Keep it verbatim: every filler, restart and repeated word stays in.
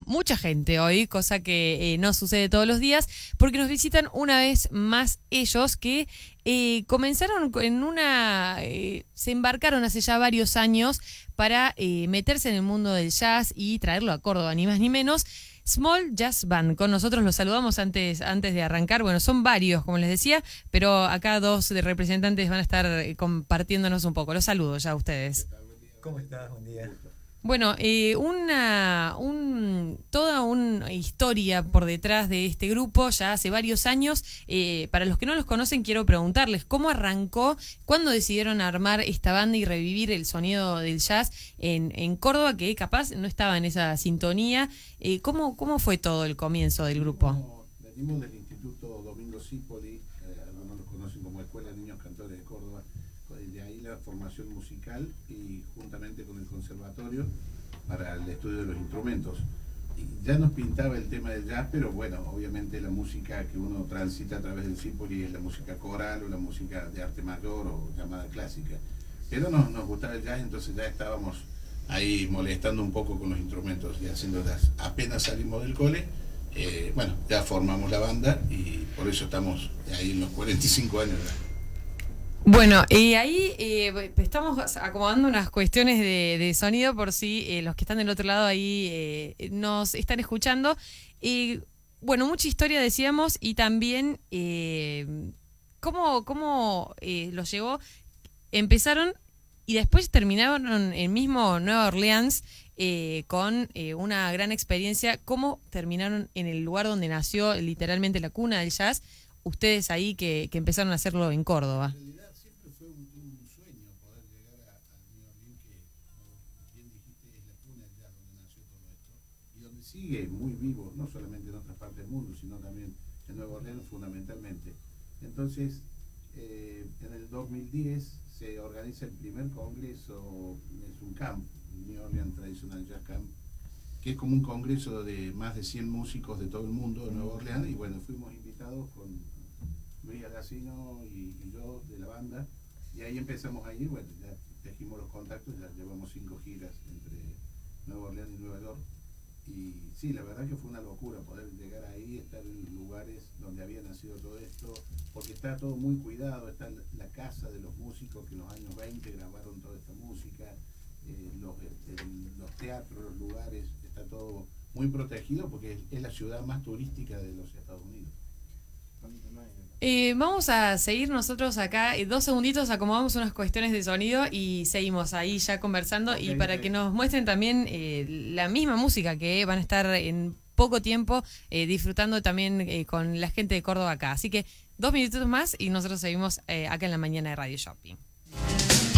mucha gente hoy, cosa que eh, no sucede todos los días, porque nos visitan una vez más ellos que eh, comenzaron en una... Eh, se embarcaron hace ya varios años para eh, meterse en el mundo del jazz y traerlo a Córdoba, ni más ni menos. Small Jazz Band, con nosotros los saludamos antes, antes de arrancar. Bueno, son varios, como les decía, pero acá dos de representantes van a estar eh, compartiéndonos un poco. Los saludo ya a ustedes. ¿Cómo estás? Buen día. Bueno, eh, una, un, toda una historia por detrás de este grupo ya hace varios años. Eh, para los que no los conocen, quiero preguntarles cómo arrancó, cuándo decidieron armar esta banda y revivir el sonido del jazz en, en Córdoba, que capaz no estaba en esa sintonía. Eh, ¿cómo, ¿Cómo fue todo el comienzo del grupo? Venimos del Instituto Domingo Cipolli, eh, algunos lo conocen como Escuela de Niños Cantores de Córdoba. De ahí la formación musical y juntamente con el conservatorio para el estudio de los instrumentos. Y ya nos pintaba el tema del jazz, pero bueno, obviamente la música que uno transita a través del Cipolli es la música coral o la música de arte mayor o llamada clásica. Pero nos, nos gustaba el jazz, entonces ya estábamos ahí molestando un poco con los instrumentos y haciendo jazz. Apenas salimos del cole, eh, bueno, ya formamos la banda y por eso estamos ahí en los cuarenta y cinco años ya. Bueno, y ahí eh, estamos acomodando unas cuestiones de, de sonido por si eh, los que están del otro lado ahí eh, nos están escuchando. Y bueno, mucha historia decíamos y también eh, cómo, cómo eh, los llegó. Empezaron y después terminaron en mismo Nueva Orleans eh, con eh, una gran experiencia. ¿Cómo terminaron en el lugar donde nació literalmente la cuna del jazz? Ustedes ahí que, que empezaron a hacerlo en Córdoba. Sigue muy vivo, no solamente en otras partes del mundo, sino también en Nueva Orleans fundamentalmente. Entonces, eh, en el dos mil diez se organiza el primer congreso, es un camp, New Orleans Traditional Jazz Camp, que es como un congreso de más de cien músicos de todo el mundo de Nueva Orleans, y bueno, fuimos invitados con Luis Agacino y, y yo de la banda, y ahí empezamos a ir, bueno, ya tejimos los contactos, ya llevamos cinco giras entre Nueva Orleans y Nueva York. Y sí, la verdad que fue una locura poder llegar ahí, estar en lugares donde había nacido todo esto, porque está todo muy cuidado, está la casa de los músicos que en los años veinte grabaron toda esta música, eh, los, el, los teatros, los lugares, está todo muy protegido porque es, es la ciudad más turística de los Estados Unidos. Eh, vamos a seguir nosotros acá, eh, dos segunditos, acomodamos unas cuestiones de sonido y seguimos ahí ya conversando. Okay, y para okay. que nos muestren también eh, la misma música que van a estar en poco tiempo eh, disfrutando también eh, con la gente de Córdoba acá. Así que dos minutitos más y nosotros seguimos eh, acá en la mañana de Radio Shopping.